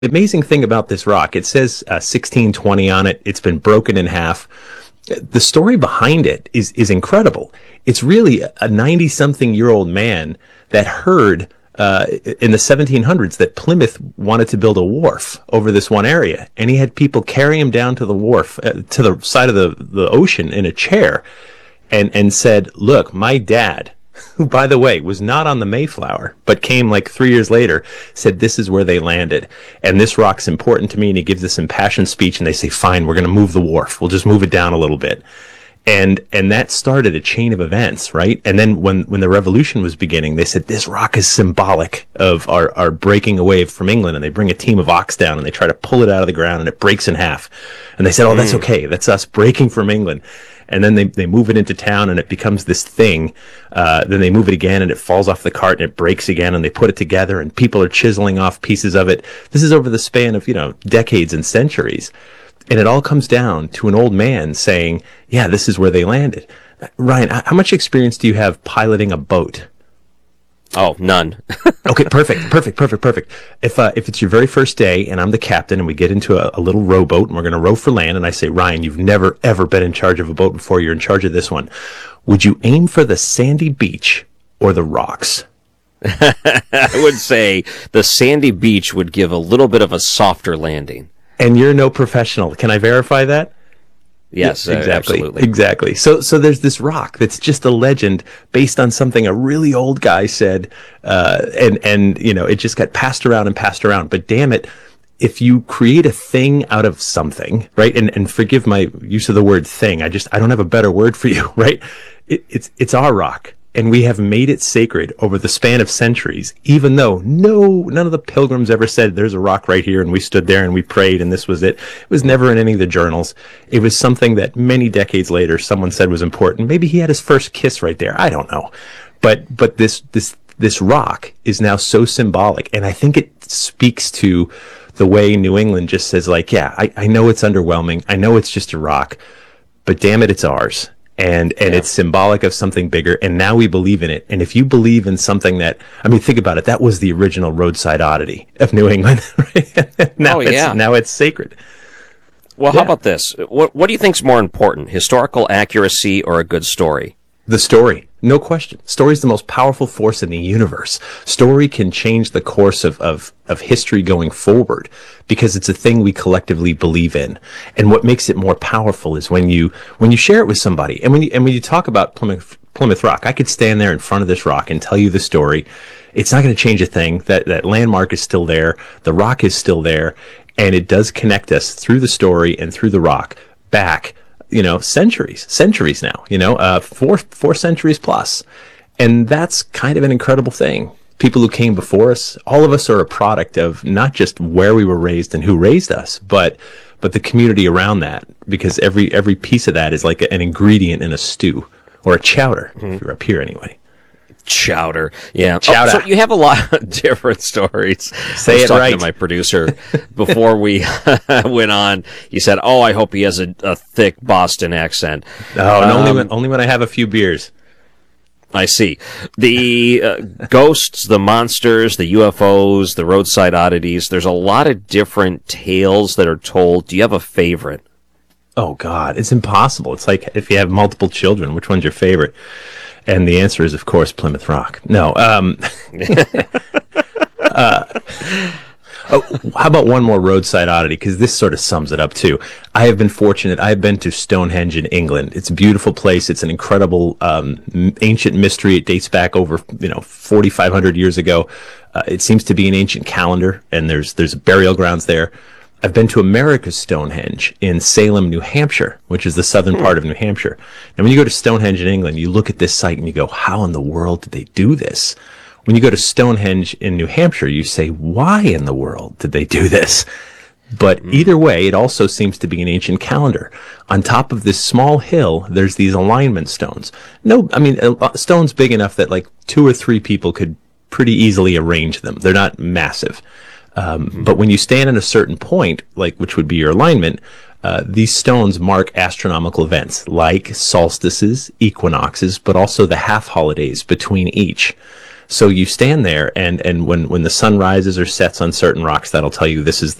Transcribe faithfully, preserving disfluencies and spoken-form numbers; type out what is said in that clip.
The amazing thing about this rock, it says uh, sixteen twenty on it. It's been broken in half. The story behind it is is incredible. It's really a ninety-something-year-old man that heard uh, in the seventeen hundreds that Plymouth wanted to build a wharf over this one area, and he had people carry him down to the wharf, uh, to the side of the, the ocean in a chair, and, and said, look, my dad, who, by the way, was not on the Mayflower, but came like three years later, said this is where they landed. And this rock's important to me. And he gives this impassioned speech, and they say, fine, we're going to move the wharf. We'll just move it down a little bit. And and that started a chain of events, right? And then when, when the revolution was beginning, they said, this rock is symbolic of our, our breaking away from England. And they bring a team of ox down, and they try to pull it out of the ground, and it breaks in half. And they said, oh, that's okay. That's us breaking from England. And then they, they move it into town, and it becomes this thing. Uh, then they move it again, and it falls off the cart, and it breaks again, and they put it together, and people are chiseling off pieces of it. This is over the span of, you know, decades and centuries. And it all comes down to an old man saying, yeah, this is where they landed. Ryan, how much experience do you have piloting a boat? Oh, none. Okay, perfect, perfect, perfect, perfect. If uh, if it's your very first day and I'm the captain and we get into a, a little rowboat and we're going to row for land, and I say, Ryan, you've never, ever been in charge of a boat before. You're in charge of this one. Would you aim for the sandy beach or the rocks? I would say the sandy beach would give a little bit of a softer landing. And you're no professional. Can I verify that? Yes, yeah, exactly, absolutely. Exactly. So, so there's this rock that's just a legend based on something a really old guy said, uh, and and you know, it just got passed around and passed around. But damn it, if you create a thing out of something, right? And and forgive my use of the word thing. I just I don't have a better word for you, right? It, it's it's our rock. And we have made it sacred over the span of centuries, even though no, none of the pilgrims ever said there's a rock right here and we stood there and we prayed and this was it. It was never in any of the journals. It was something that many decades later someone said was important. Maybe he had his first kiss right there. I don't know. But, but this, this, this rock is now so symbolic. And I think it speaks to the way New England just says, like, yeah, I, I know it's underwhelming. I know it's just a rock, but damn it, it's ours. And and yeah. It's symbolic of something bigger, and now we believe in it. And if you believe in something that, I mean, think about it, that was the original roadside oddity of New England. Right? now, oh, it's, yeah. now it's sacred. Well, yeah. How about this? What, what do you think is more important, historical accuracy or a good story? The story. No question. Story is the most powerful force in the universe. Story can change the course of, of, of history going forward because it's a thing we collectively believe in. And what makes it more powerful is when you when you share it with somebody. And when you, and when you talk about Plymouth, Plymouth Rock, I could stand there in front of this rock and tell you the story. It's not going to change a thing. That, that landmark is still there. The rock is still there. And it does connect us through the story and through the rock back, you know, centuries, centuries now, you know, uh, four, four centuries plus. And that's kind of an incredible thing. People who came before us, all of us are a product of not just where we were raised and who raised us, but, but the community around that, because every, every piece of that is like an ingredient in a stew or a chowder, mm-hmm. if you're up here anyway. Chowder, yeah. Chowder. Oh, so you have a lot of different stories. Say I was it talking right. to my producer before we went on. He said, "Oh, I hope he has a, a thick Boston accent." Oh, and um, only when only when I have a few beers. I see. The uh, ghosts, the monsters, the U F Os, the roadside oddities. There's a lot of different tales that are told. Do you have a favorite? Oh God, it's impossible. It's like if you have multiple children, which one's your favorite? And the answer is, of course, Plymouth Rock. No. Um, uh, oh, how about one more roadside oddity? Because this sort of sums it up, too. I have been fortunate. I have been to Stonehenge in England. It's a beautiful place. It's an incredible um, ancient mystery. It dates back over, you know, forty-five hundred years ago. Uh, it seems to be an ancient calendar, and there's there's burial grounds there. I've been to America's Stonehenge in Salem, New Hampshire, which is the southern part of New Hampshire. And when you go to Stonehenge in England, you look at this site and you go, how in the world did they do this? When you go to Stonehenge in New Hampshire, you say, why in the world did they do this? But either way, it also seems to be an ancient calendar. On top of this small hill, there's these alignment stones. No, I mean, a stones big enough that like two or three people could pretty easily arrange them. They're not massive. Um, mm-hmm. But when you stand at a certain point, like which would be your alignment, uh, these stones mark astronomical events like solstices, equinoxes, but also the half holidays between each. So you stand there, and, and when, when the sun rises or sets on certain rocks, that'll tell you this is